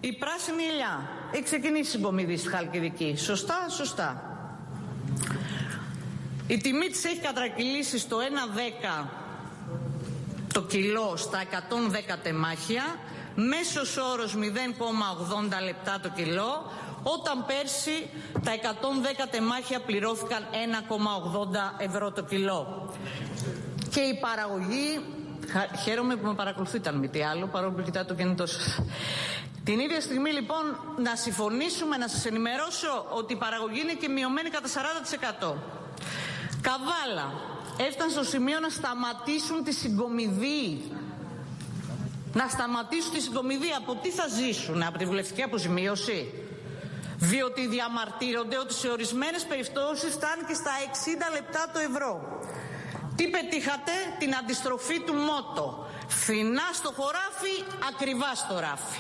Η πράσινη ελιά. Έχει ξεκινήσει συγκομιδή στη Χαλκιδική. Σωστά, σωστά. Η τιμή της έχει κατρακυλήσει στο 1,10 το κιλό στα 110 τεμάχια, μέσος όρος 0,80 λεπτά το κιλό, όταν πέρσι τα 110 τεμάχια πληρώθηκαν 1,80 ευρώ το κιλό. Και η παραγωγή, χαίρομαι που με παρακολουθείτε αν μη τι άλλο, παρόλο που κοιτάτε το κινητό σας. Την ίδια στιγμή λοιπόν να συμφωνήσουμε, να σας ενημερώσω ότι η παραγωγή είναι και μειωμένη κατά 40%. Καβάλα, έφτανε στο σημείο να σταματήσουν τη συγκομιδή. Να σταματήσουν τη συγκομιδή. Από τι θα ζήσουν, από τη βουλευτική αποζημίωση? Διότι διαμαρτύρονται ότι σε ορισμένες περιπτώσεις φτάνει και στα 60 λεπτά το ευρώ. Τι πετύχατε? Την αντιστροφή του μότο. Φθηνά στο χωράφι, ακριβά στο ράφι.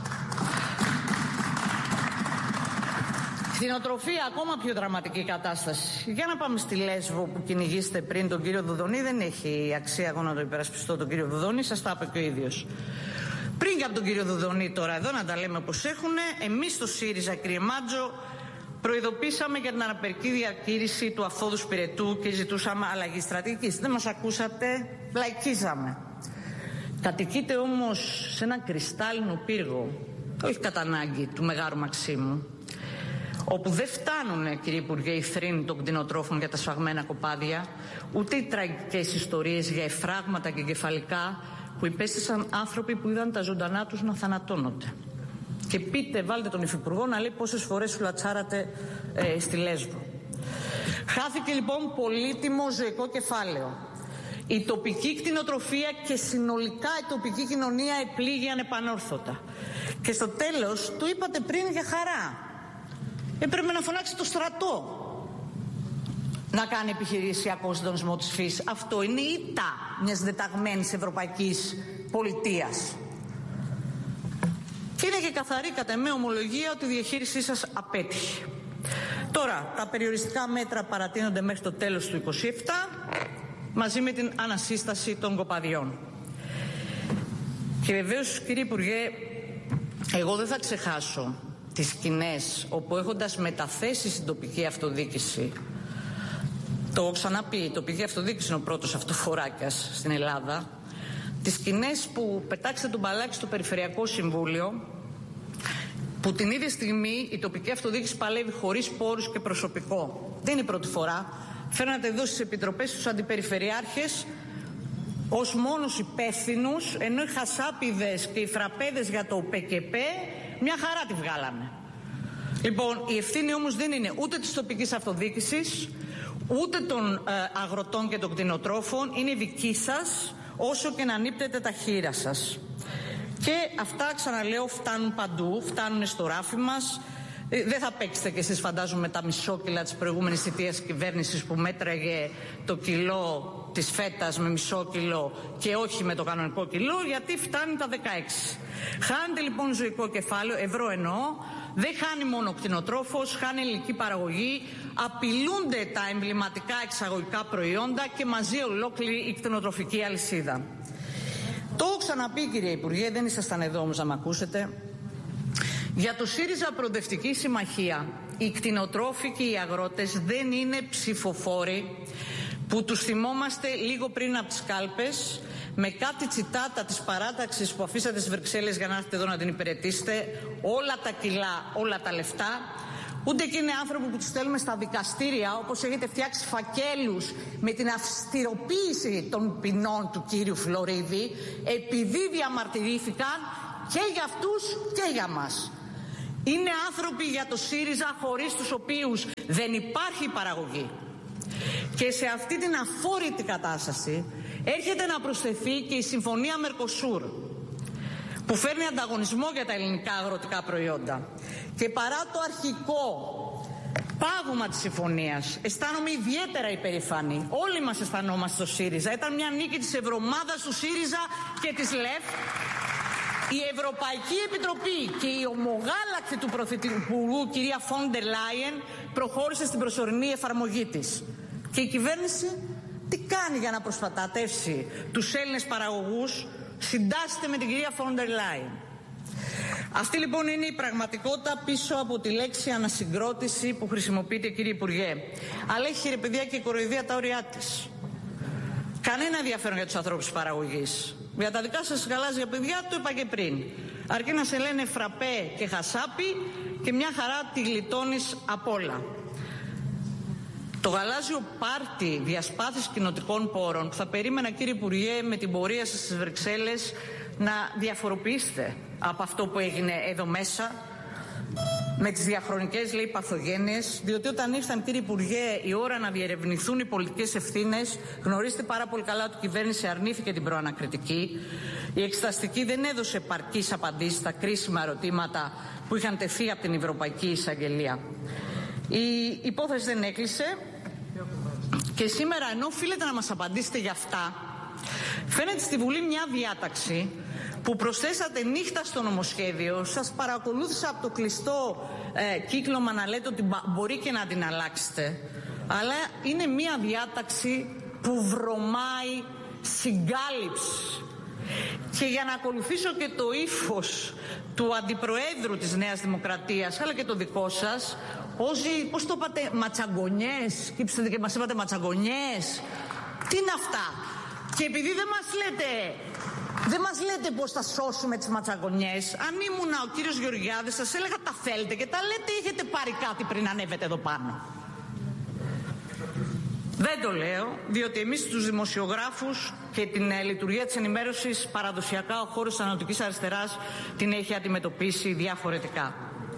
Κτηνοτροφία, ακόμα πιο δραματική κατάσταση. Για να πάμε στη Λέσβο που κυνηγήσετε πριν τον κύριο Δουδονή. Δεν έχει αξία εγώ να το υπερασπιστώ τον κύριο Δουδονή, σας τα είπε και ο ίδιος. Πριν και από τον κύριο Δουδονή τώρα εδώ να τα λέμε όπως έχουνε, εμείς στο ΣΥΡΙΖΑ, κύριε Μάτζο, προειδοποίησαμε για την αναπερική διατήρηση του αφόδου Σπυρετού και ζητούσαμε αλλαγή στρατηγικής. Δεν μας ακούσατε, λαϊκίζαμε. Κατοικείτε όμως σε έναν κρυστάλλινο πύργο, όχι κατά ανάγκη του Μεγάρου Μαξίμου, όπου δεν φτάνουν, κύριε Υπουργέ, οι θρήνοι των κτηνοτρόφων για τα σφαγμένα κοπάδια, ούτε οι τραγικές ιστορίες για εφράγματα και κεφαλικά που υπέστησαν άνθρωποι που είδαν τα ζωντανά τους να θανατώνονται. Και πείτε, βάλτε τον Υφυπουργό να λέει πόσες φορές φλατσάρατε στη Λέσβο. Χάθηκε λοιπόν πολύτιμο ζωικό κεφάλαιο. Η τοπική κτηνοτροφία και συνολικά η τοπική κοινωνία επλήγει ανεπανόρθωτα. Και στο τέλος, το είπατε πριν για χαρά, έπρεπε να φωνάξει το στρατό να κάνει επιχειρησιακό συντονισμό της φύσης. Αυτό είναι η ήττα μιας δεταγμένης ευρωπαϊκής πολιτείας. Και είναι και καθαρή κατά με ομολογία ότι η διαχείρισή σας απέτυχε. Τώρα, τα περιοριστικά μέτρα παρατείνονται μέχρι το τέλος του 2027, μαζί με την ανασύσταση των κοπαδιών. Και βεβαίως, κύριε Υπουργέ, εγώ δεν θα ξεχάσω τις σκηνές όπου, έχοντας μεταθέσει στην τοπική αυτοδιοίκηση, το έχω ξαναπεί, η τοπική αυτοδιοίκηση είναι ο πρώτος αυτοφοράκιας στην Ελλάδα, τις σκηνές που πετάξτε τον μπαλάκι στο Περιφερειακό Συμβούλιο, που την ίδια στιγμή η τοπική αυτοδιοίκηση παλεύει χωρίς πόρους και προσωπικό. Δεν είναι η πρώτη φορά. Φέρνατε εδώ στις επιτροπές τους αντιπεριφερειάρχες ως μόνους υπεύθυνους, ενώ οι χασάπιδες και οι φραπέδες για το ΠΚΠ μια χαρά τη βγάλανε. Λοιπόν, η ευθύνη όμως δεν είναι ούτε της τοπικής αυτοδιοίκησης, ούτε των αγροτών και των κτηνοτρόφων, είναι δική σας, όσο και να νύπτετε τα χείρα σας. Και αυτά, ξαναλέω, φτάνουν παντού, φτάνουν στο ράφι μας. Δεν θα παίξετε κι εσείς, φαντάζομαι, τα μισόκιλα της προηγούμενης θητείας κυβέρνησης που μέτραγε το κιλό της φέτας με μισό κιλό και όχι με το κανονικό κιλό, γιατί φτάνει τα 16. Χάνεται λοιπόν ζωικό κεφάλαιο, ευρώ εννοώ, δεν χάνει μόνο ο κτηνοτρόφος, χάνει ελληνική παραγωγή, απειλούνται τα εμβληματικά εξαγωγικά προϊόντα και μαζί ολόκληρη η κτηνοτροφική αλυσίδα. Το έχω ξαναπεί, κύριε Υπουργέ, δεν ήσασταν εδώ όμως να με ακούσετε. Για το ΣΥΡΙΖΑ Προοδευτική Συμμαχία, οι κτηνοτρόφοι και οι αγρότες δεν είναι ψηφοφόροι που τους θυμόμαστε λίγο πριν από τις κάλπες με κάτι τσιτάτα της παράταξης που αφήσατε στις Βρυξέλλες για να έρθετε εδώ να την υπηρετήσετε, όλα τα κιλά, όλα τα λεφτά. Ούτε και είναι άνθρωποι που τους στέλνουμε στα δικαστήρια, όπως έχετε φτιάξει φακέλους με την αυστηροποίηση των ποινών του κύριου Φλωρίδη, επειδή διαμαρτυρήθηκαν και για αυτούς και για μας. Είναι άνθρωποι για το ΣΥΡΙΖΑ χωρίς τους οποίους δεν υπάρχει παραγωγή. Και σε αυτή την αφόρητη κατάσταση έρχεται να προσθεθεί και η Συμφωνία Μερκοσούρ, που φέρνει ανταγωνισμό για τα ελληνικά αγροτικά προϊόντα. Και παρά το αρχικό πάγωμα της συμφωνίας, αισθάνομαι ιδιαίτερα υπερηφανή. Όλοι μας αισθανόμαστε στο ΣΥΡΙΖΑ. Ήταν μια νίκη της Ευρωομάδας του ΣΥΡΙΖΑ και της ΛΕΦ. Η Ευρωπαϊκή Επιτροπή και η ομογάλακτη του Πρωθυπουργού, κυρία Φόντερ Λάιεν, προχώρησε στην προσωρινή εφαρμογή της. Και η κυβέρνηση τι κάνει για να προστατεύσει τους Έλληνες παραγωγούς? Συντάσσεται με την κυρία Φόντερ Λάιεν. Αυτή λοιπόν είναι η πραγματικότητα πίσω από τη λέξη ανασυγκρότηση που χρησιμοποιείτε, κύριε Υπουργέ. Αλλά έχει, ρε παιδιά, και η κοροϊδία τα όρια της. Κανένα ενδιαφέρον για τους ανθρώπους της παραγωγής. Για τα δικά σας γαλάζια παιδιά, το είπα και πριν. Αρκεί να σε λένε φραπέ και χασάπι και μια χαρά τη γλιτώνεις απ' όλα. Το γαλάζιο πάρτι διασπάθηση κοινοτικών πόρων που θα περίμενα, κύριε Υπουργέ, με την πορεία σας στις Βρυξέλλες να διαφοροποιήσετε από αυτό που έγινε εδώ μέσα με τις διαχρονικές, λέει, παθογένειες, διότι όταν ήρθαν, κύριε Υπουργέ, η ώρα να διερευνηθούν οι πολιτικές ευθύνες, γνωρίζετε πάρα πολύ καλά ότι η κυβέρνηση αρνήθηκε την προανακριτική. Η εξεταστική δεν έδωσε επαρκείς απαντήσεις στα κρίσιμα ερωτήματα που είχαν τεθεί από την Ευρωπαϊκή Εισαγγελία. Η υπόθεση δεν έκλεισε και σήμερα, ενώ οφείλετε να μας απαντήσετε για αυτά, φαίνεται στη Βουλή μια διάταξη που προσθέσατε νύχτα στο νομοσχέδιο. Σας παρακολούθησα από το κλειστό κύκλωμα να λέτε ότι μπορεί και να την αλλάξετε, αλλά είναι μια διάταξη που βρωμάει συγκάλυψη. Και για να ακολουθήσω και το ύφος του Αντιπροέδρου της Νέας Δημοκρατίας, αλλά και το δικό σας, όσοι, πώς το είπατε, ματσαγκονιές, κύψατε και μας είπατε ματσαγκονιές, τι είναι αυτά? Και επειδή δεν μας λέτε πώς θα σώσουμε τις ματσαγκονιές, αν ήμουνα ο κύριος Γεωργιάδης σας έλεγα τα θέλετε και τα λέτε, έχετε πάρει κάτι πριν ανέβετε εδώ πάνω. Δεν το λέω, διότι εμείς τους δημοσιογράφους και την λειτουργία της ενημέρωσης παραδοσιακά ο χώρος της Ανατολικής Αριστεράς την έχει αντιμετωπίσει διαφορετικά.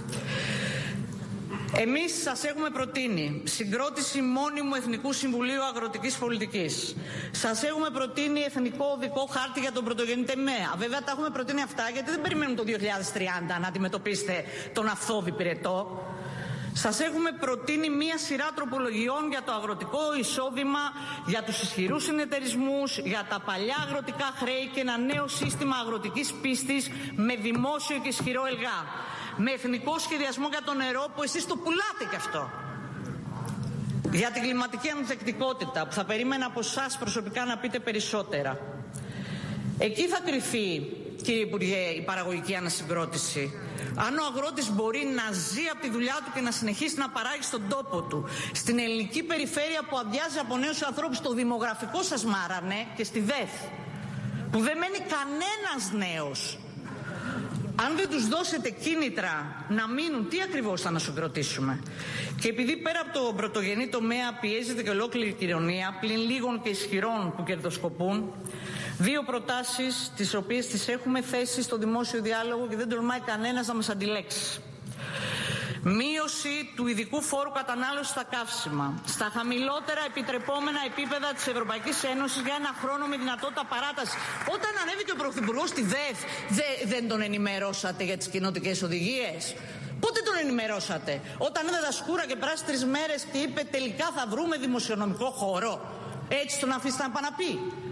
Εμείς σας έχουμε προτείνει συγκρότηση μόνιμου Εθνικού Συμβουλίου Αγροτικής Πολιτικής. Σας έχουμε προτείνει Εθνικό Οδικό Χάρτη για τον πρωτογενή τομέα. Βέβαια τα έχουμε προτείνει αυτά γιατί δεν περιμένουμε το 2030 να αντιμετωπίσετε τον αυθόδη πυρετό. Σας έχουμε προτείνει μία σειρά τροπολογιών για το αγροτικό εισόδημα, για τους ισχυρούς συνεταιρισμούς, για τα παλιά αγροτικά χρέη και ένα νέο σύστημα αγροτικής πίστης με δημόσιο και ισχυρό ΕΛΓΑ. Με εθνικό σχεδιασμό για το νερό που εσείς το πουλάτε κι αυτό. Για την κλιματική ανθεκτικότητα που θα περίμενα από εσάς προσωπικά να πείτε περισσότερα. Εκεί θα κρυφεί, κύριε Υπουργέ, η παραγωγική ανασυγκρότηση. Αν ο αγρότης μπορεί να ζει από τη δουλειά του και να συνεχίσει να παράγει στον τόπο του, στην ελληνική περιφέρεια που αδειάζει από νέους ανθρώπους, στο δημογραφικό σας μάρανε και στη ΔΕΘ, που δεν μένει κανένας νέος. Αν δεν τους δώσετε κίνητρα να μείνουν, τι ακριβώς θα ανασυγκροτήσουμε? Και επειδή πέρα από το πρωτογενή τομέα πιέζεται και ολόκληρη η κοινωνία, πλην λίγων και ισχυρών που κερδοσκοπούν, δύο προτάσεις τις οποίες τις έχουμε θέσει στο δημόσιο διάλογο και δεν τολμάει κανένας να μας αντιλέξει. Μείωση του ειδικού φόρου κατανάλωσης στα καύσιμα στα χαμηλότερα επιτρεπόμενα επίπεδα της Ευρωπαϊκής Ένωσης για ένα χρόνο με δυνατότητα παράταση. Όταν ανέβηκε ο Πρωθυπουργός στη ΔΕΘ, δεν τον ενημερώσατε για τις κοινοτικές οδηγίες? Πότε τον ενημερώσατε? Όταν είδε τα σκούρα και περάσει 3 μέρες και είπε τελικά θα βρούμε δημοσιονομικό χώρο? Έτσι τον αφήσατε να πάει να πει?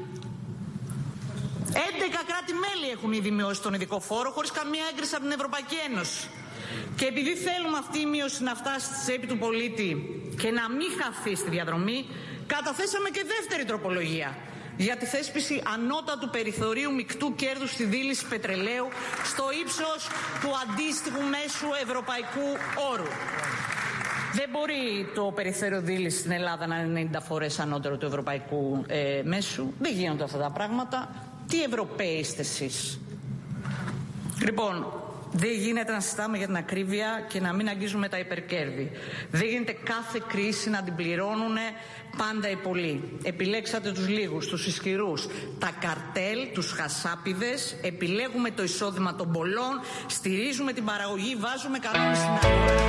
11 κράτη-μέλη έχουν ήδη μειώσει τον ειδικό φόρο χωρίς καμία έγκριση από την Ευρωπαϊκή Ένωση. Και επειδή θέλουμε αυτή η μείωση να φτάσει στη τσέπη του πολίτη και να μην χαθεί στη διαδρομή, καταθέσαμε και δεύτερη τροπολογία για τη θέσπιση ανώτατου περιθωρίου μεικτού κέρδους στη δίληση πετρελαίου στο ύψος του αντίστοιχου μέσου ευρωπαϊκού όρου. Δεν μπορεί το περιθώριο δίλησης στην Ελλάδα να είναι 90 φορές ανώτερο του ευρωπαϊκού μέσου. Δεν γίνονται αυτά τα πράγματα. Τι Ευρωπαίοι είστε εσείς? Λοιπόν, δεν γίνεται να συζητάμε για την ακρίβεια και να μην αγγίζουμε τα υπερκέρδη. Δεν γίνεται κάθε κρίση να την πληρώνουν πάντα οι πολλοί. Επιλέξατε τους λίγους, τους ισχυρούς, τα καρτέλ, τους χασάπιδες. Επιλέγουμε το εισόδημα των πολλών, στηρίζουμε την παραγωγή, βάζουμε κανόνες στην αγορά.